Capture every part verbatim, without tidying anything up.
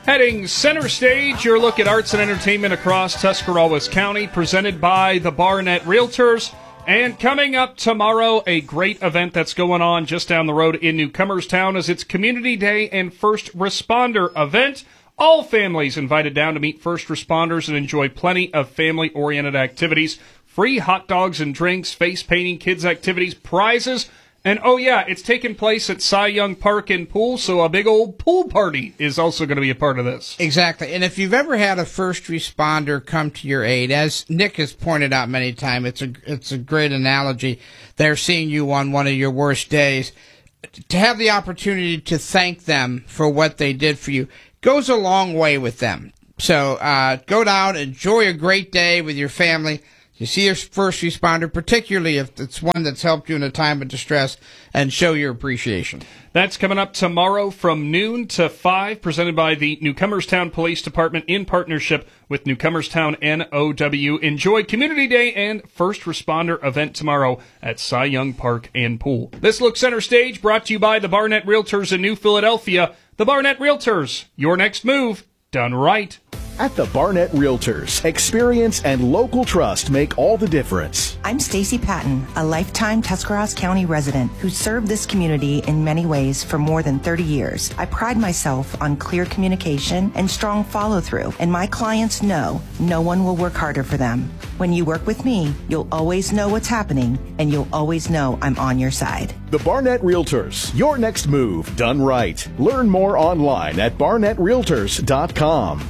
Heading center stage, your look at arts and entertainment across Tuscarawas County, presented by the Barnett Realtors. And coming up tomorrow, a great event that's going on just down the road in Newcomerstown as it's Community Day and First Responder event. All families invited down to meet first responders and enjoy plenty of family-oriented activities. Free hot dogs and drinks, face painting, kids activities, prizes. And, oh, yeah, it's taking place at Cy Young Park and Pool, so a big old pool party is also going to be a part of this. Exactly. And if you've ever had a first responder come to your aid, as Nick has pointed out many times, it's a, it's a great analogy. They're seeing you on one of your worst days. To have the opportunity to thank them for what they did for you goes a long way with them. So uh, go down, enjoy a great day with your family. You see your first responder, particularly if it's one that's helped you in a time of distress, and show your appreciation. That's coming up tomorrow from noon to five, presented by the Newcomerstown Police Department in partnership with Newcomerstown N O W. Enjoy Community Day and First Responder event tomorrow at Cy Young Park and Pool. This Look Center Stage brought to you by the Barnett Realtors in New Philadelphia. The Barnett Realtors, your next move done right. At the Barnett Realtors, experience and local trust make all the difference. I'm Stacy Patton, a lifetime Tuscarawas County resident who served this community in many ways for more than thirty years. I pride myself on clear communication and strong follow-through, and my clients know no one will work harder for them. When you work with me, you'll always know what's happening, and you'll always know I'm on your side. The Barnett Realtors, your next move done right. Learn more online at barnett realtors dot com.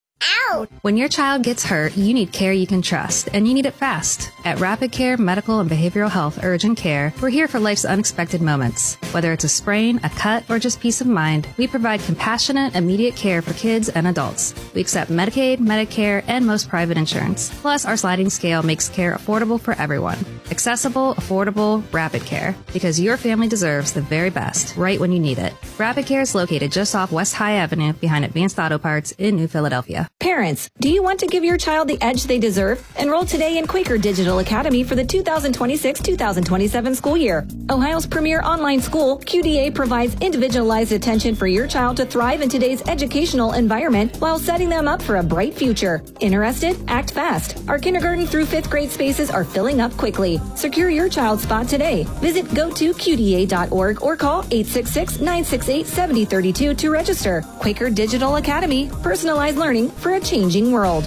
Ow! When your child gets hurt, you need care you can trust, and you need it fast. At Rapid Care Medical and Behavioral Health Urgent Care, we're here for life's unexpected moments. Whether it's a sprain, a cut, or just peace of mind, we provide compassionate, immediate care for kids and adults. We accept Medicaid, Medicare, and most private insurance. Plus, our sliding scale makes care affordable for everyone. Accessible, affordable, Rapid Care. Because your family deserves the very best, right when you need it. Rapid Care is located just off West High Avenue behind Advanced Auto Parts in New Philadelphia. Parents, do you want to give your child the edge they deserve? Enroll today in Quaker Digital Academy for the two thousand twenty-six two thousand twenty-seven school year. Ohio's premier online school, Q D A provides individualized attention for your child to thrive in today's educational environment while setting them up for a bright future. Interested? Act fast. Our kindergarten through fifth grade spaces are filling up quickly. Secure your child's spot today. Visit go to Q D A dot org or call eight six six, nine six eight, seven zero three two to register. Quaker Digital Academy, personalized learning for a changing world.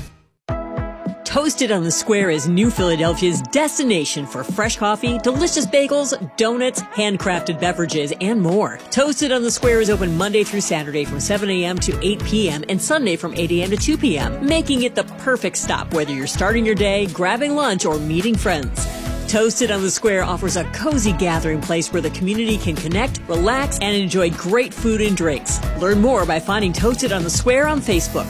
Toasted on the Square is New Philadelphia's destination for fresh coffee, delicious bagels, donuts, handcrafted beverages, and more. Toasted on the Square is open Monday through Saturday from seven a.m. to eight p.m. and Sunday from eight a.m. to two p.m., making it the perfect stop whether you're starting your day, grabbing lunch, or meeting friends. Toasted on the Square offers a cozy gathering place where the community can connect, relax, and enjoy great food and drinks. Learn more by finding Toasted on the Square on Facebook.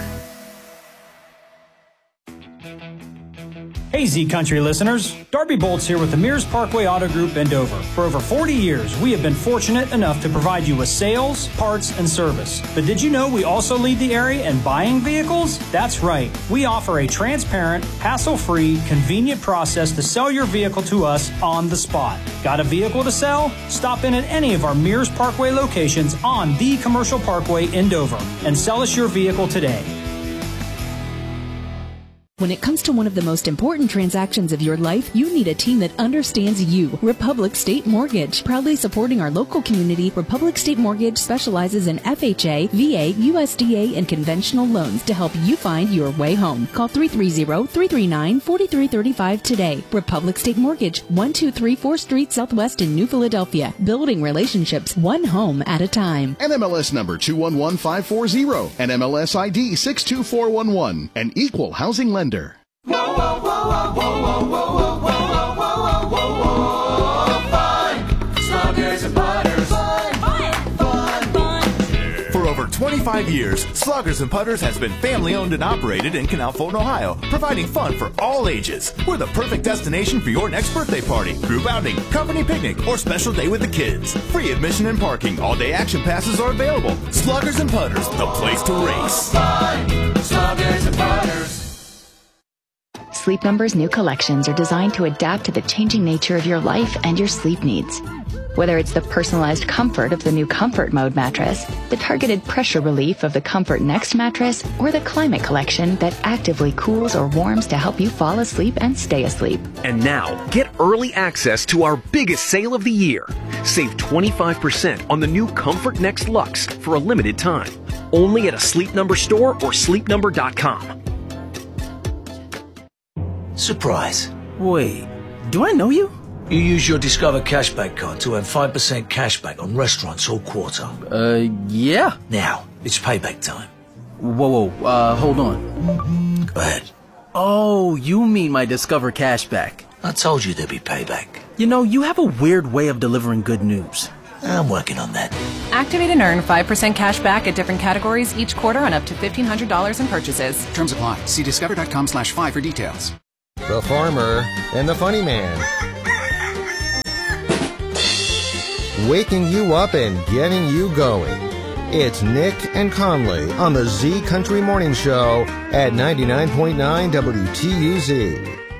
Hey Z Country listeners, Darby Bolts here with the Mears Parkway Auto Group in Dover. For over forty years, we have been fortunate enough to provide you with sales, parts, and service. But did you know we also lead the area in buying vehicles? That's right. We offer a transparent, hassle-free, convenient process to sell your vehicle to us on the spot. Got a vehicle to sell? Stop in at any of our Mears Parkway locations on the Commercial Parkway in Dover and sell us your vehicle today. When it comes to one of the most important transactions of your life, you need a team that understands you. Republic State Mortgage. Proudly supporting our local community, Republic State Mortgage specializes in F H A, V A, U S D A, and conventional loans to help you find your way home. Call three three zero, three three nine, four three three five today. Republic State Mortgage, one two three fourth Street Southwest in New Philadelphia. Building relationships one home at a time. N M L S number two one one five four zero. N M L S I D six two four one one. An equal housing lender. Whoa, whoa, whoa, whoa, whoa, whoa, whoa, whoa, whoa, whoa, whoa, whoa, fun, Sluggers and Putters, fun, fun, fun, fun. For over twenty-five years, Sluggers and Putters has been family-owned and operated in Canal Fulton, Ohio, providing fun for all ages. We're the perfect destination for your next birthday party, group outing, company picnic, or special day with the kids. Free admission and parking, all-day action passes are available. Sluggers and Putters, the place to race. Fun, Sluggers and Putters. Sleep Number's new collections are designed to adapt to the changing nature of your life and your sleep needs. Whether it's the personalized comfort of the new Comfort Mode mattress, the targeted pressure relief of the Comfort Next mattress, or the Climate Collection that actively cools or warms to help you fall asleep and stay asleep. And now, get early access to our biggest sale of the year. Save twenty-five percent on the new Comfort Next Luxe for a limited time. Only at a Sleep Number store or sleep number dot com. Surprise. Wait, do I know you? You use your Discover Cashback card to earn five percent cashback on restaurants all quarter. Uh, yeah. Now, it's payback time. Whoa, whoa, uh, hold on. Go ahead. Oh, you mean my Discover Cashback. I told you there'd be payback. You know, you have a weird way of delivering good news. I'm working on that. Activate and earn five percent cash back at different categories each quarter on up to fifteen hundred dollars in purchases. Terms apply. See discover.com slash five for details. The Farmer and the Funny Man. Waking you up and getting you going. It's Nick and Conley on the Z Country Morning Show at ninety-nine point nine W T U Z.